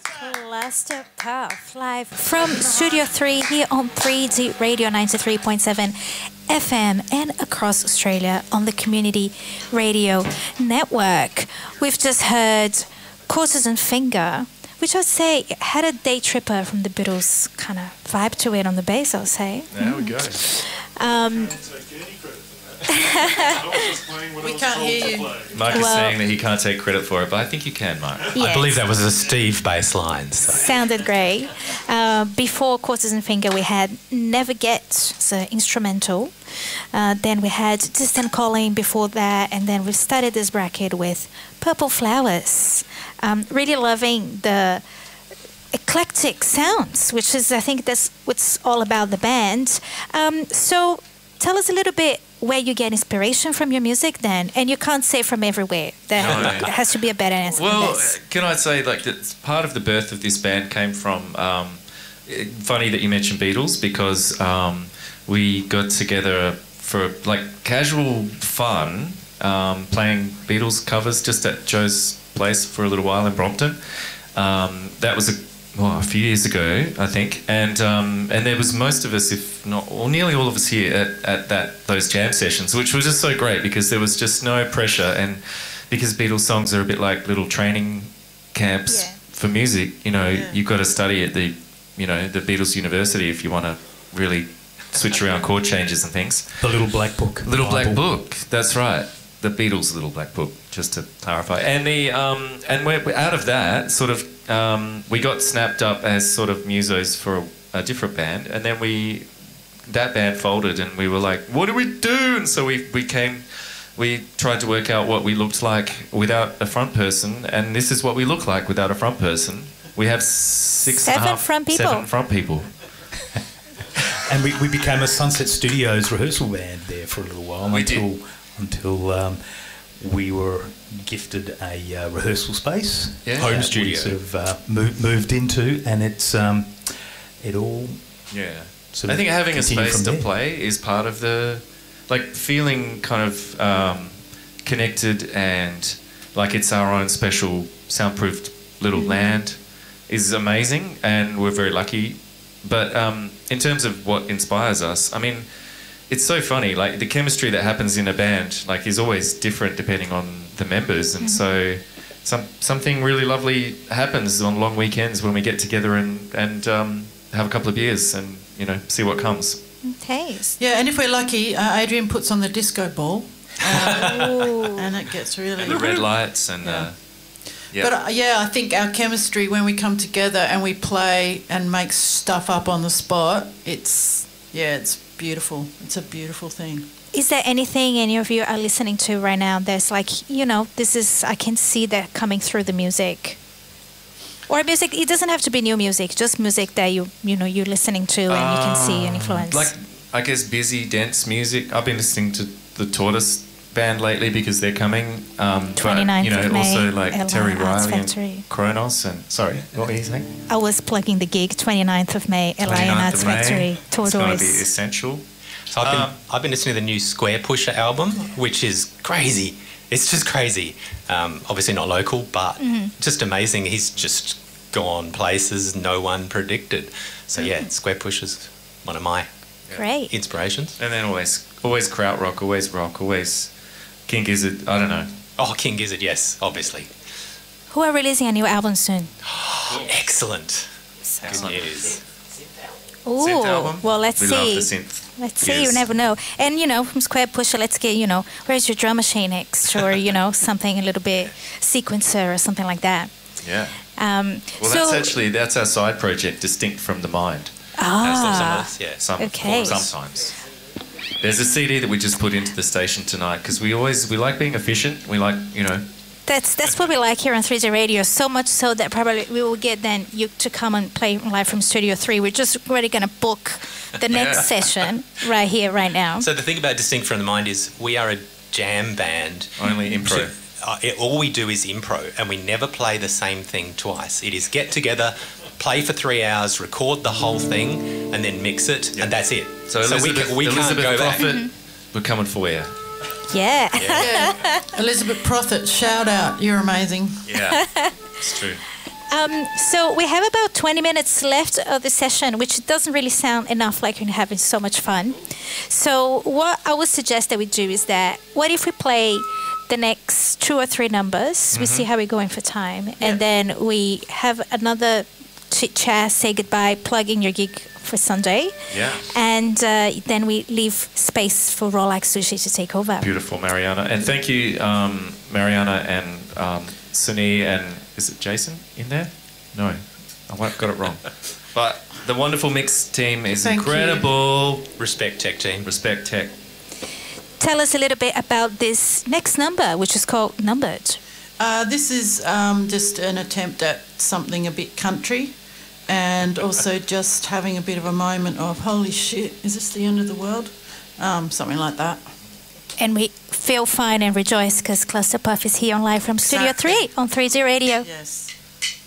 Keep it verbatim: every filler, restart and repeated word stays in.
Cluster Puff, live from Studio three here on three D Radio ninety-three point seven F M and across Australia on the Community Radio Network. We've just heard Quarters and Finger, which I'd say had a day tripper from the Beatles kind of vibe to it on the bass, I'll say. There mm. we go. Um, we can't hear you. Mark is well, saying that he can't take credit for it, but I think you can, Mark. Yes. I believe that was a Steve bass line. So. Sounded great. Uh, before Quarters and Finger, we had Never Get, so instrumental. Uh, then we had Distant Calling before that, and then we started this bracket with Purple Flowers. Um, really loving the eclectic sounds, which is, I think, that's what's all about the band. Um, so tell us a little bit where you get inspiration from your music then, and you can't say from everywhere. That no. has to be a better answer. Well, can I say, like, that part of the birth of this band came from, um, funny that you mentioned Beatles, because um, we got together for, like, casual fun, um, playing Beatles covers just at Joe's place for a little while in Brompton. Um, that was a Well, a few years ago, I think, and um, and there was most of us, if not, or nearly all of us here at, at that those jam sessions, which was just so great because there was just no pressure, and because Beatles songs are a bit like little training camps yeah. for music. You know, yeah. you've got to study at the, you know, the Beatles University if you want to really switch around chord changes and things. The little black book. Little black book. That's right. The Beatles' little black book, just to clarify. And the um, and we're, we're out of that sort of. Um, we got snapped up as sort of musos for a, a different band, and then we that band folded, and we were like, "What do we do?" And so we we came, we tried to work out what we looked like without a front person, and this is what we look like without a front person. We have six seven and a half, front people. Seven front people. And we, we became a Sunset Studios rehearsal band there for a little while we until did. until um, we were gifted a uh, rehearsal space, yeah. home studio, we sort of uh, moved, moved into, and it's um, it all. Yeah, sort I of think having a space to there. play is part of the, like feeling kind of um, connected and like it's our own special soundproofed little mm. land is amazing, and we're very lucky. But um, in terms of what inspires us, I mean. It's so funny, like the chemistry that happens in a band like is always different depending on the members, and mm-hmm. so some something really lovely happens on long weekends when we get together and, and um, have a couple of beers and, you know, see what comes. Okay. Yeah, and if we're lucky, uh, Adrian puts on the disco ball um, and it gets really... And the red lights and... Yeah. Uh, yeah. But uh, yeah, I think our chemistry when we come together and we play and make stuff up on the spot, it's, yeah, it's beautiful. It's a beautiful thing. Is there anything any of you are listening to right now that's like, you know, this is, I can see that coming through the music? Or music, it doesn't have to be new music, just music that you, you know, you're listening to and um, you can see an influence. Like, I guess busy, dense music. I've been listening to the Tortoise band lately because they're coming. Um, twenty-ninth but, you know, of May, also like L A Terry Arts Riley Factory. and Kronos and... Sorry, what were you saying? I was plugging the gig, twenty-ninth of May, L A Arts Factory, Tortoise. It's going to be essential. So I've been, um, I've been listening to the new Square Pusher album, which is crazy. It's just crazy. Um, obviously not local, but mm-hmm. just amazing. He's just gone places no one predicted. So mm-hmm. yeah, Square Pusher's one of my yeah. Great. inspirations. And then always, always krautrock, always rock, always King Gizzard. I don't know. Oh, King Gizzard, yes, obviously. Who are releasing a new album soon? Excellent. Excellent. Good news. Ooh, synth album? Well, let's we see. Love the synth. Let's see. Yes. You never know. And you know, from Square Pusher, let's get you know, where's your drum machine next, or you know, something a little bit sequencer or something like that. Yeah. Um, well, so, that's actually that's our side project, distinct from the mind. Ah. Some, yeah. Some, okay. Well, sometimes. There's a C D that we just put into the station tonight because we always we like being efficient. We like you know. That's that's what we like here on three D Radio. So much so that probably we will get then you to come and play live from Studio Three. We're just already going to book the next yeah. session right here, right now. So the thing about Distinct from the Mind is we are a jam band. Only impro. To, uh, it, all we do is impro, and we never play the same thing twice. It is get together, play for three hours, record the whole thing, and then mix it, yep. and that's it. So, so Elizabeth, we, can, we Elizabeth can't go Prophet, back. Mm-hmm. We're coming for you. Yeah. yeah. Elizabeth Prophet, shout out. You're amazing. Yeah, it's true. Um, so we have about twenty minutes left of the session, which doesn't really sound enough like we're having so much fun. So what I would suggest that we do is that, what if we play the next two or three numbers, mm-hmm. we see how we're going for time, yeah. and then we have another chit chat, say goodbye, plug in your gig for Sunday, yeah, and uh, then we leave space for Raw Like Sushi to take over. Beautiful, Mariana, and thank you, um, Mariana and um, Suni, and is it Jason in there? No, I got it wrong. But the wonderful mix team is Thank incredible. You. Respect Tech team. Respect Tech. Tell us a little bit about this next number, which is called Numbered. Uh, this is um, just an attempt at something a bit country, and also just having a bit of a moment of, holy shit, is this the end of the world? Um, something like that. And we feel fine and rejoice because Cluster Puff is here on live from Studio Exactly. three on three D Radio. Yes.